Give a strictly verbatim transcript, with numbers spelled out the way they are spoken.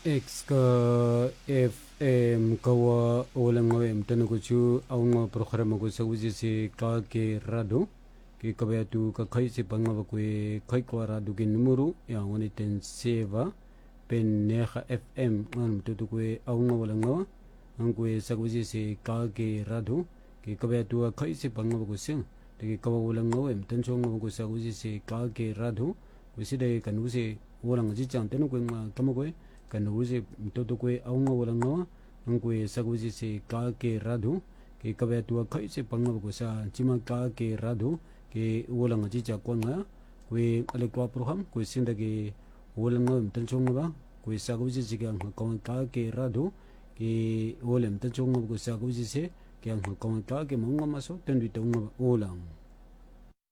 X ka F M kawa olang ngawem tanu kuchu aunga programa ko sa uji se ka ke rado ke kabaya tu ka khai se panga ba kwe khai ko rado ke numero ya ngoni ten seva pen neha F M ngan tu tu kwe aunga wala ngawa ang kwe sa uji se ka ke rado ke kabaya tu ka khai se panga ba ko sing de ke kawa olang ngawem tan chong ba ko sa uji se ka ke rado ko si de kan uji olang ji chang tanu kwe ma kama kwe kan uji todo kwe aunga wala ngawa ang kwe sa uji se ka ke rado ke kabaya tu khai se panga ba ko sa chima ka ke rado ke wala nga ji cha kwa nga kwe ale kwa program kwe sinda ke wala nga mtan chong ba kwe sa uji se ke ang ka ka ke rado ke wala mtan chong ba ko sa uji se ke ang ka ka ke mo nga maso tan di ta nga wala